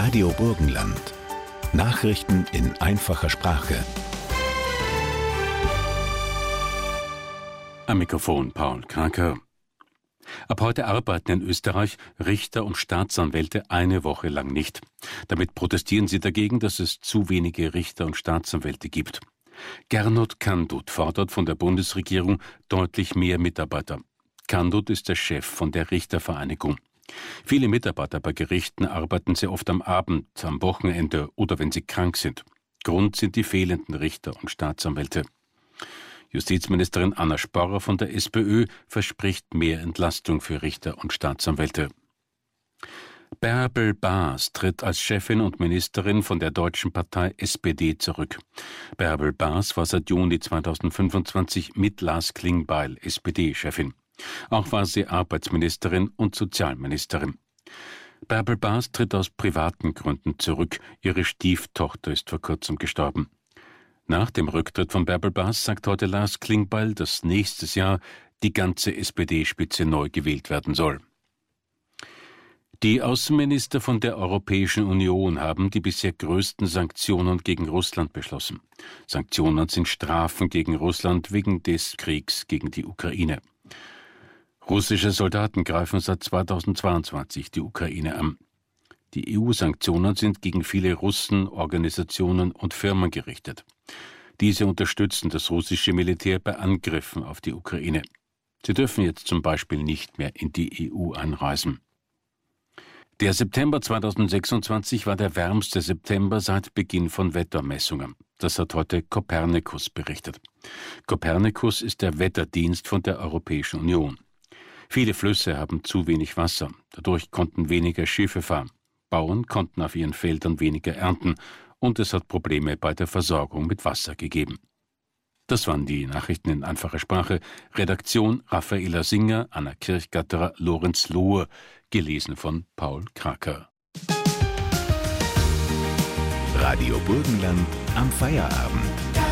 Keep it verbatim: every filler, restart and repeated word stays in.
Radio Burgenland. Nachrichten in einfacher Sprache. Am Mikrofon Paul Kraker. Ab heute arbeiten in Österreich Richter und Staatsanwälte eine Woche lang nicht. Damit protestieren sie dagegen, dass es zu wenige Richter und Staatsanwälte gibt. Gernot Kandut fordert von der Bundesregierung deutlich mehr Mitarbeiter. Kandut ist der Chef von der Richtervereinigung. Viele Mitarbeiter bei Gerichten arbeiten sehr oft am Abend, am Wochenende oder wenn sie krank sind. Grund sind die fehlenden Richter und Staatsanwälte. Justizministerin Anna Sporrer von der SPÖ verspricht mehr Entlastung für Richter und Staatsanwälte. Bärbel Baas tritt als Chefin und Ministerin von der deutschen Partei S P D zurück. Bärbel Baas war seit Juni zweitausendfünfundzwanzig mit Lars Klingbeil S P D-Chefin. Auch war sie Arbeitsministerin und Sozialministerin. Bärbel Baas tritt aus privaten Gründen zurück. Ihre Stieftochter ist vor kurzem gestorben. Nach dem Rücktritt von Bärbel Baas sagt heute Lars Klingbeil, dass nächstes Jahr die ganze S P D-Spitze neu gewählt werden soll. Die Außenminister von der Europäischen Union haben die bisher größten Sanktionen gegen Russland beschlossen. Sanktionen sind Strafen gegen Russland wegen des Kriegs gegen die Ukraine. Russische Soldaten greifen seit zweitausendzweiundzwanzig die Ukraine an. Die E U-Sanktionen sind gegen viele Russen, Organisationen und Firmen gerichtet. Diese unterstützen das russische Militär bei Angriffen auf die Ukraine. Sie dürfen jetzt zum Beispiel nicht mehr in die E U einreisen. Der September zweitausendsechsundzwanzig war der wärmste September seit Beginn von Wettermessungen. Das hat heute Copernicus berichtet. Copernicus ist der Wetterdienst von der Europäischen Union. Viele Flüsse haben zu wenig Wasser. Dadurch konnten weniger Schiffe fahren. Bauern konnten auf ihren Feldern weniger ernten und es hat Probleme bei der Versorgung mit Wasser gegeben. Das waren die Nachrichten in einfacher Sprache. Redaktion Raffaela Singer, Anna Kirchgatterer, Lorenz Lohr, gelesen von Paul Kraker. Radio Burgenland am Feierabend.